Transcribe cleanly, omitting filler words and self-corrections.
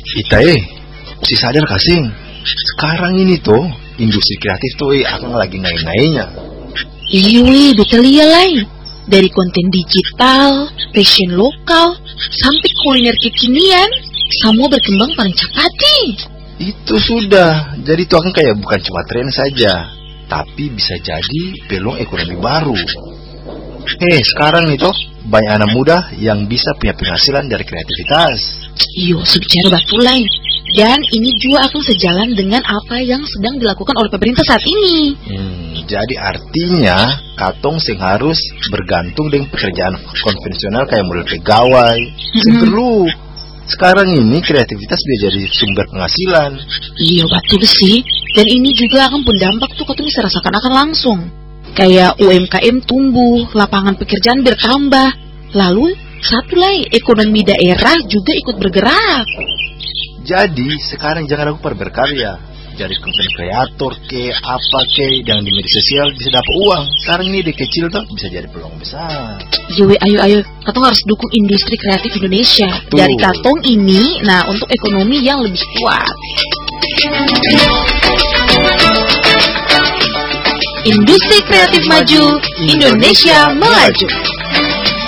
Ita mesti sadar kasing. Sekarang ini tuh industri kreatif tuh akan lagi naik-naiknya. Iya, betul ya lai. Dari konten digital, fashion lokal, sampai kuliner kekinian, semua berkembang paling cepat nih. Itu sudah. Jadi itu akan kayak bukan cuma tren saja, tapi bisa jadi peluang ekonomi baru. Sekarang nih toh banyak anak muda yang bisa punya penghasilan dari kreativitas. Iya, secara betul lain. Dan ini juga akan sejalan dengan apa yang sedang dilakukan oleh pemerintah saat ini. Jadi artinya katong sing harus bergantung dengan pekerjaan konvensional kayak model pegawai. Sing perlu. Sekarang ini kreativitas bisa jadi sumber penghasilan. Iya, betul sih. Dan ini juga akan berdampak tuh katong bisa rasakan akan langsung. Kayak UMKM tumbuh, lapangan pekerjaan bertambah. Lalu satu lagi, ekonomi daerah juga ikut bergerak. Jadi sekarang jangan ragu pada berkarya. Jadi konten kreator apa yang di media sosial bisa dapat uang. Sekarang ini dari kecil tuh bisa jadi peluang besar. Ayo, katong harus dukung industri kreatif Indonesia. Tuh. Dari katong ini, untuk ekonomi yang lebih kuat. Industri kreatif maju, Indonesia melaju.